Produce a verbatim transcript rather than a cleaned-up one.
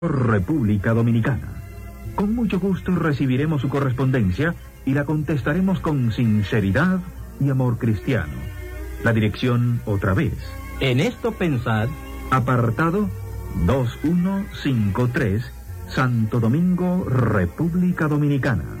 República Dominicana. Con mucho gusto recibiremos su correspondencia y la contestaremos con sinceridad y amor cristiano. La dirección otra vez. En esto pensad. Apartado dos mil ciento cincuenta y tres, Santo Domingo, República Dominicana.